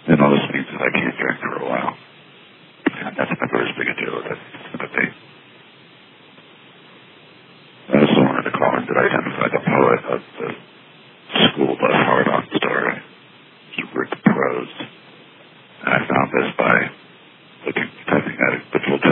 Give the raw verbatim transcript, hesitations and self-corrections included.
And all this means is I can't drink for a while. And that's not very big a deal with it. Sympathy. I also wanted to call and did identify the poet of the